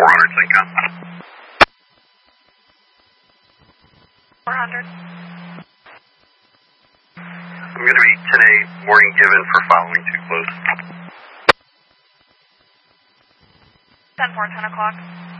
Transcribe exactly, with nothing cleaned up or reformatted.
four hundred Lincoln. four hundred. I'm going to be today warning given for following too close. ten four, ten o'clock.